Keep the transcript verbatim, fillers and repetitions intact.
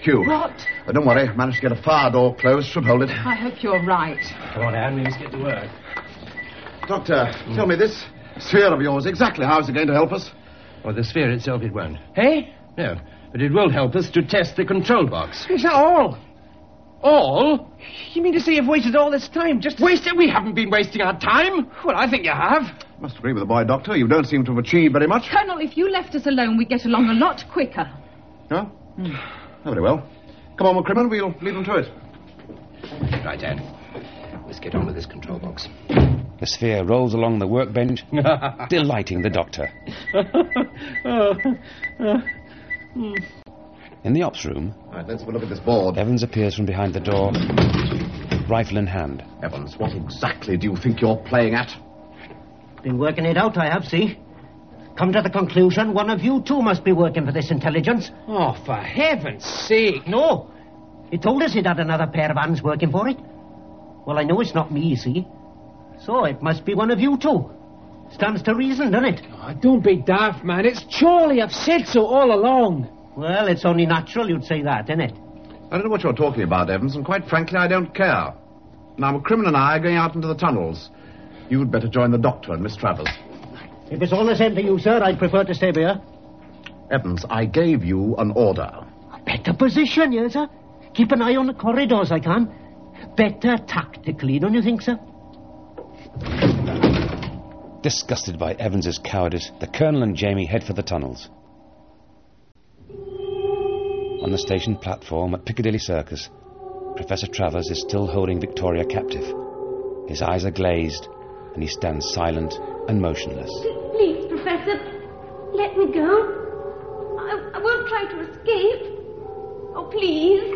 Q. What? Uh, don't worry, managed to get a fire door closed. Should hold it. I hope you're right. Come on, Anne, we must get to work. Doctor, mm. tell me this sphere of yours, exactly how is it going to help us? Well, the sphere itself it won't. Hey? No, but it will help us to test the control box. Is that all? All? You mean to say you've wasted all this time just to... Wasted? We haven't been wasting our time. Well, I think you have. Must agree with the boy, Doctor. You don't seem to have achieved very much. Colonel, if you left us alone, we'd get along a lot quicker. Huh? Mm. Oh, very well. Come on, McCrimmon, we'll lead them to it. Right, Anne. Let's get on with this control box. The sphere rolls along the workbench, delighting the Doctor. In the ops room... Right, let's have a look at this board. Evans appears from behind the door, rifle in hand. Evans, what exactly do you think you're playing at? Been working it out, I have, see. Come to the conclusion one of you two must be working for this intelligence. Oh, for heaven's sake. No. He told us he'd had another pair of hands working for it. Well, I know it's not me, you see. So it must be one of you two. Stands to reason, doesn't it? Oh, don't be daft, man. It's Charlie. I've said so all along. Well, it's only natural you'd say that, isn't it? I don't know what you're talking about, Evans, and quite frankly, I don't care. Now, McCrimmon and I are going out into the tunnels. You'd better join the Doctor and Miss Travers. If it's all the same to you, sir, I'd prefer to stay here. Evans, I gave you an order. A better position, yes, sir. Keep an eye on the corridors, I can. Better tactically, don't you think, sir? Disgusted by Evans's cowardice, the Colonel and Jamie head for the tunnels. On the station platform at Piccadilly Circus, Professor Travers is still holding Victoria captive. His eyes are glazed, and he stands silent and motionless. Please, Professor, let me go. I, I won't try to escape. Oh, please.